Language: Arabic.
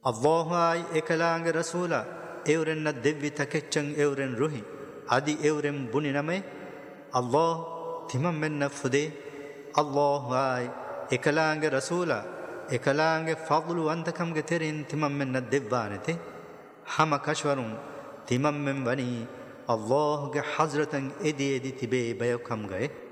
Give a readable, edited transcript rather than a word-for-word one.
الله آي إكلانغ رسولا إورن الدبي تكتشن إورن روحي أدي إورن بني نمي الله تمام من نفده الله آي إكلانغ رسولا إكلانغ فضل وانتكم گترين تمام من الدبانته هما كشورون تمام من بني الله حضرتن إدي تبي بيوكم گئے